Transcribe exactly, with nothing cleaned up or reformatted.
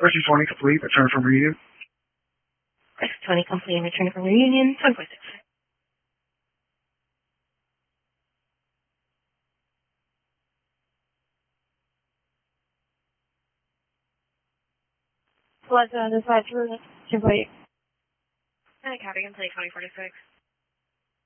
Rescue twenty complete, return from reunion. Rescue twenty complete and return from reunion, ten forty-six. Plus, uh, this is ten forty-eight. And a copy complete, twenty forty-six.